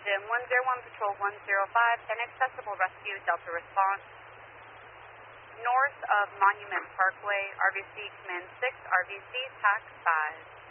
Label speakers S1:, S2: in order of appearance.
S1: Engine 101 Patrol 105, Inaccessible Rescue, Delta Response. North of Monument Parkway, RVC Command 6, RVC TAC 5.